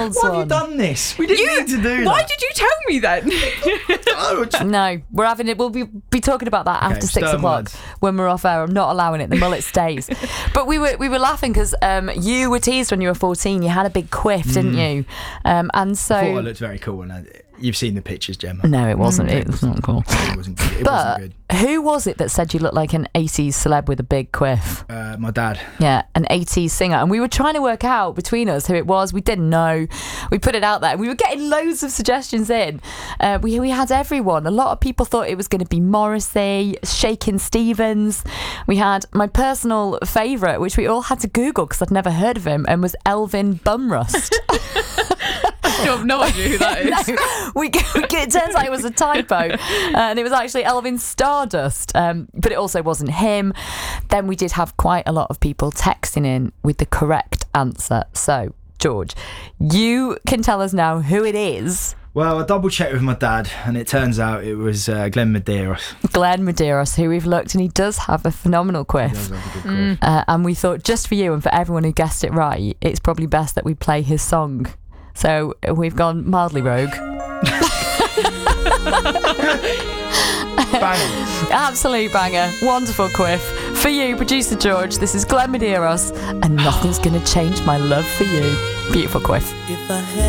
McDonald's Why one. have you done this? We didn't need to do that. Why did you tell me then? No, we're having it. We'll be talking about that after 6 stern o'clock words. when we're off air. I'm not allowing it. The mullet stays. But we were laughing because you were teased when you were 14. You had a big quiff, didn't you? And so I thought I looked very cool. You've seen the pictures, Gemma. no, it wasn't. It was not cool. It wasn't good. It But wasn't who was it that said you looked like an 80s celeb with a big quiff? good. My dad. Yeah, an 80s singer. And we were trying to work out between us who it was. We didn't know. We put it out there. We were getting loads of suggestions in. We had everyone. A lot of people thought it was going to be Morrissey, Shakin' Stevens. We had my personal favourite, which we all had to Google because I'd never heard of him, and was Elvin Bumrust. I have no idea who that is. No, it turns out it was a typo, and it was actually Elvin Stardust, but it also wasn't him. Then we did have quite a lot of people texting in with the correct answer. So, George, you can tell us now who it is. Well, I double checked with my dad, and it turns out it was Glenn Medeiros. Glenn Medeiros, who we've looked, and he does have a phenomenal He quiff. does have a good quiff. And we thought, just for you and for everyone who guessed it right, it's probably best that we play his song. So we've gone mildly rogue. Bang. Absolute banger. Wonderful quiff. For you, producer George, this is Glenn Medeiros, and nothing's going to change my love for you. Beautiful quiff. If I had